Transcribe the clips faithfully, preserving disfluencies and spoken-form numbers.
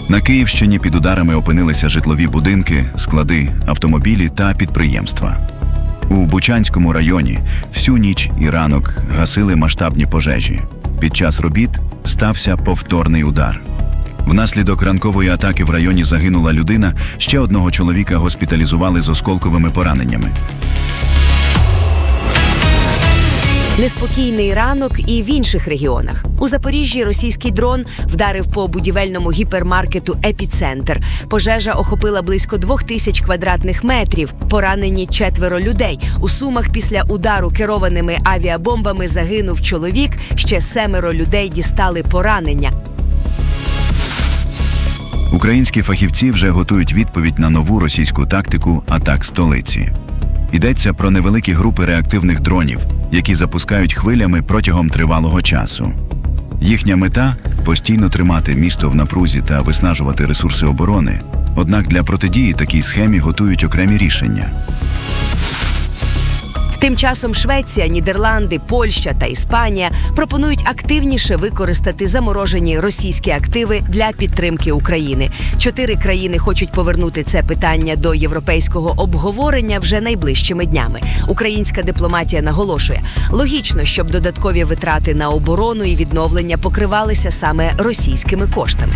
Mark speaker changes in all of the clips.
Speaker 1: На Київщині під ударами опинилися житлові будинки, склади, автомобілі та підприємства. У Бучанському районі всю ніч і ранок гасили масштабні пожежі. Під час робіт стався повторний удар. Внаслідок ранкової атаки в районі загинула людина, ще одного чоловіка госпіталізували з осколковими пораненнями.
Speaker 2: Неспокійний ранок і в інших регіонах. У Запоріжжі російський дрон вдарив по будівельному гіпермаркету «Епіцентр». Пожежа охопила близько двох тисяч квадратних метрів. Поранені четверо людей. У Сумах після удару керованими авіабомбами загинув чоловік, ще семеро людей дістали поранення.
Speaker 1: Українські фахівці вже готують відповідь на нову російську тактику атак столиці. Йдеться про невеликі групи реактивних дронів, які запускають хвилями протягом тривалого часу. Їхня мета – постійно тримати місто в напрузі та виснажувати ресурси оборони. Однак для протидії такій схемі готують окремі рішення.
Speaker 2: Тим часом Швеція, Нідерланди, Польща та Іспанія пропонують активніше використати заморожені російські активи для підтримки України. Чотири країни хочуть повернути це питання до європейського обговорення вже найближчими днями. Українська дипломатія наголошує, логічно, щоб додаткові витрати на оборону і відновлення покривалися саме російськими коштами.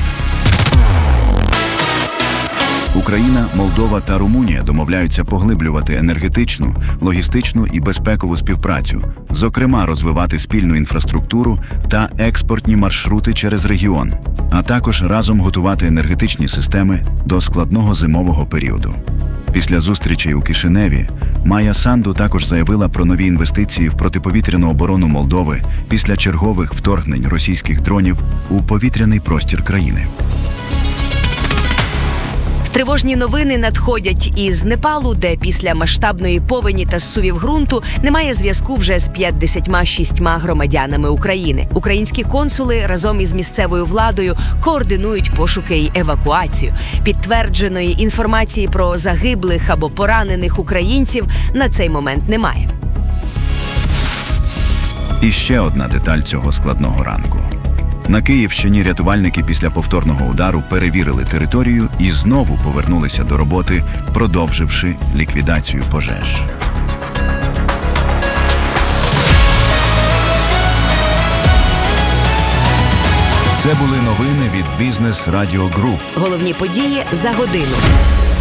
Speaker 1: Україна, Молдова та Румунія домовляються поглиблювати енергетичну, логістичну і безпекову співпрацю, зокрема розвивати спільну інфраструктуру та експортні маршрути через регіон, а також разом готувати енергетичні системи до складного зимового періоду. Після зустрічей у Кишиневі Майя Санду також заявила про нові інвестиції в протиповітряну оборону Молдови після чергових вторгнень російських дронів у повітряний простір країни.
Speaker 2: Тривожні новини надходять із Непалу, де після масштабної повені та зсувів ґрунту немає зв'язку вже з п'ятдесятьма шістьма громадянами України. Українські консули разом із місцевою владою координують пошуки й евакуацію. Підтвердженої інформації про загиблих або поранених українців на цей момент немає.
Speaker 1: І ще одна деталь цього складного ранку. На Київщині рятувальники після повторного удару перевірили територію і знову повернулися до роботи, продовживши ліквідацію пожеж. Це були новини від Бізнес Радіо Груп.
Speaker 2: Головні події за годину.